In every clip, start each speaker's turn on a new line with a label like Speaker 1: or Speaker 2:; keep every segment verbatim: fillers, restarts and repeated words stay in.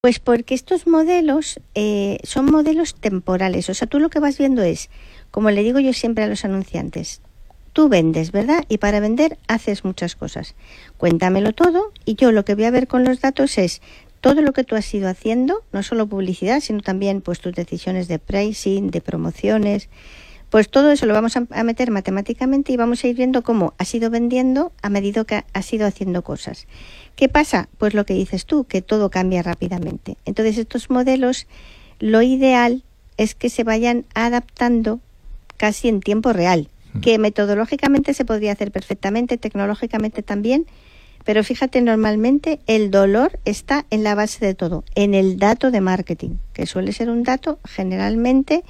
Speaker 1: Pues porque estos modelos eh, son modelos temporales. O sea, tú lo que vas viendo es, como le digo yo siempre a los anunciantes, tú vendes, ¿verdad? Y para vender haces muchas cosas. Cuéntamelo todo y yo lo que voy a ver con los datos es todo lo que tú has ido haciendo, no solo publicidad, sino también pues tus decisiones de pricing, de promociones. Pues todo eso lo vamos a, a meter matemáticamente y vamos a ir viendo cómo has ido vendiendo a medida que has ido haciendo cosas. ¿Qué pasa? Pues lo que dices tú, que todo cambia rápidamente. Entonces estos modelos, lo ideal es que se vayan adaptando casi en tiempo real, que metodológicamente se podría hacer perfectamente, tecnológicamente también, pero fíjate, normalmente el dolor está en la base de todo, en el dato de marketing, que suele ser un dato generalmente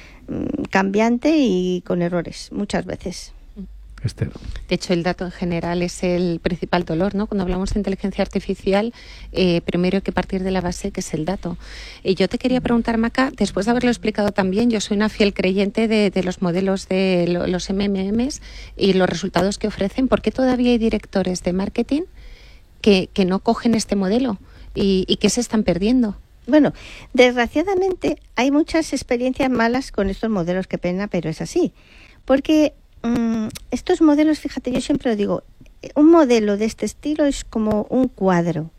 Speaker 1: cambiante y con errores muchas veces.
Speaker 2: Esther.
Speaker 3: De hecho, el dato en general es el principal dolor, ¿no? Cuando hablamos de inteligencia artificial, eh, primero hay que partir de la base que es el dato. Y yo te quería preguntar, Maca, después de haberlo explicado también, yo soy una fiel creyente de, de los modelos de lo, los M M Ms y los resultados que ofrecen. ¿Por qué todavía hay directores de marketing que, que no cogen este modelo y, y que se están perdiendo?
Speaker 1: Bueno, desgraciadamente hay muchas experiencias malas con estos modelos, qué pena, pero es así. Porque mmm, estos modelos, fíjate, yo siempre lo digo, un modelo de este estilo es como un cuadro.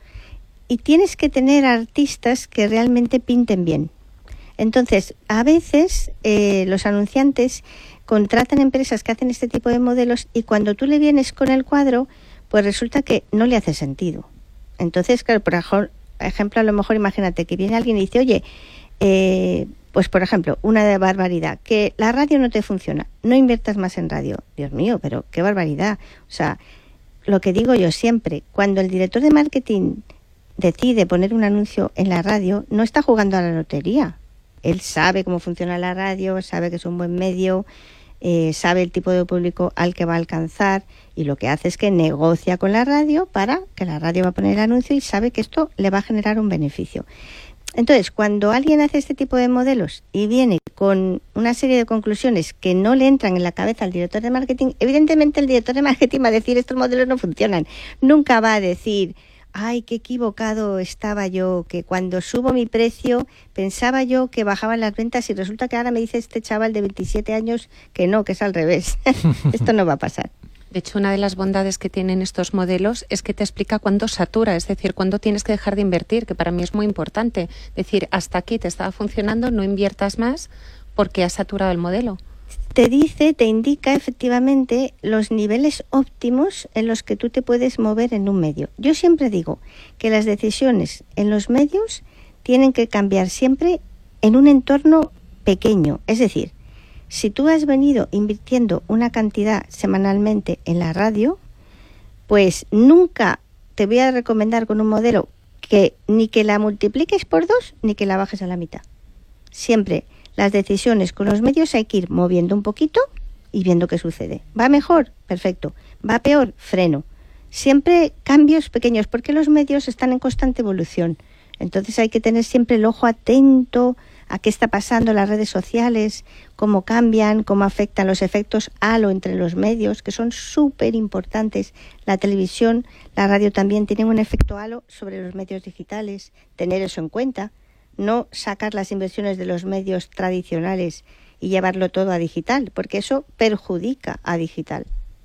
Speaker 1: Y tienes que tener artistas que realmente pinten bien. Entonces, a veces eh, los anunciantes contratan empresas que hacen este tipo de modelos y cuando tú le vienes con el cuadro, pues resulta que no le hace sentido. Entonces, claro, por ejemplo, ejemplo, a lo mejor imagínate que viene alguien y dice, oye, eh, pues por ejemplo, una de barbaridad, que la radio no te funciona, no inviertas más en radio. Dios mío, pero qué barbaridad. O sea, lo que digo yo siempre, cuando el director de marketing decide poner un anuncio en la radio, no está jugando a la lotería. Él sabe cómo funciona la radio, sabe que es un buen medio, eh, sabe el tipo de público al que va a alcanzar y lo que hace es que negocia con la radio para que la radio va a poner el anuncio y sabe que esto le va a generar un beneficio. Entonces, cuando alguien hace este tipo de modelos y viene con una serie de conclusiones que no le entran en la cabeza al director de marketing, evidentemente el director de marketing va a decir estos modelos no funcionan. Nunca va a decir, ay, qué equivocado estaba yo, que cuando subo mi precio pensaba yo que bajaban las ventas y resulta que ahora me dice este chaval de veintisiete años que no, que es al revés. Esto no va a pasar.
Speaker 3: De hecho, una de las bondades que tienen estos modelos es que te explica cuándo satura, es decir, cuándo tienes que dejar de invertir, que para mí es muy importante. Es decir, hasta aquí te estaba funcionando, no inviertas más porque has saturado el modelo.
Speaker 1: Te dice, te indica efectivamente los niveles óptimos en los que tú te puedes mover en un medio. Yo siempre digo que las decisiones en los medios tienen que cambiar siempre en un entorno pequeño. Es decir, si tú has venido invirtiendo una cantidad semanalmente en la radio, pues nunca te voy a recomendar con un modelo que ni que la multipliques por dos ni que la bajes a la mitad. Siempre las decisiones con los medios hay que ir moviendo un poquito y viendo qué sucede. ¿Va mejor? Perfecto. ¿Va peor? Freno. Siempre cambios pequeños, porque los medios están en constante evolución. Entonces hay que tener siempre el ojo atento a qué está pasando en las redes sociales, cómo cambian, cómo afectan los efectos halo entre los medios, que son súper importantes. La televisión, la radio también tienen un efecto halo sobre los medios digitales. Tener eso en cuenta. No sacar las inversiones de los medios tradicionales y llevarlo todo a digital, porque eso perjudica a digital.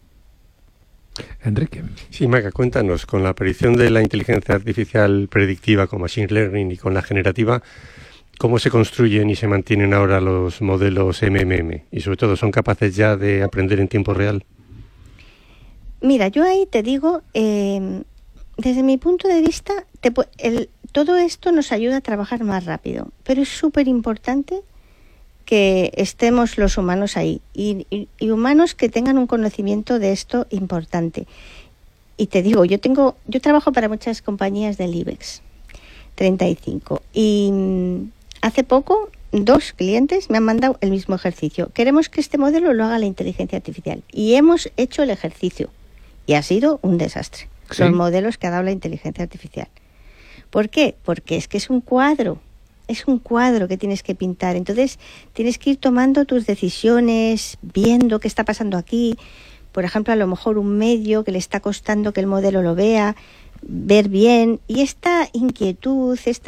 Speaker 2: Enrique.
Speaker 4: Sí, Maca, cuéntanos, con la aparición de la inteligencia artificial predictiva con Machine Learning y con la generativa, ¿cómo se construyen y se mantienen ahora los modelos M M M? Y sobre todo, ¿son capaces ya de aprender en tiempo real?
Speaker 1: Mira, yo ahí te digo, eh, desde mi punto de vista, te, el, todo esto nos ayuda a trabajar más rápido, pero es súper importante que estemos los humanos ahí y, y, y humanos que tengan un conocimiento de esto importante. Y te digo, yo tengo, yo trabajo para muchas compañías del IBEX treinta y cinco y mmm, hace poco dos clientes me han mandado el mismo ejercicio. Queremos que este modelo lo haga la inteligencia artificial y hemos hecho el ejercicio y ha sido un desastre. ¿Sí? Los modelos que ha dado la inteligencia artificial. ¿Por qué? Porque es que es un cuadro. Es un cuadro que tienes que pintar. Entonces tienes que ir tomando tus decisiones, viendo qué está pasando aquí. Por ejemplo, a lo mejor un medio que le está costando que el modelo lo vea. ver bien, y esta inquietud, esta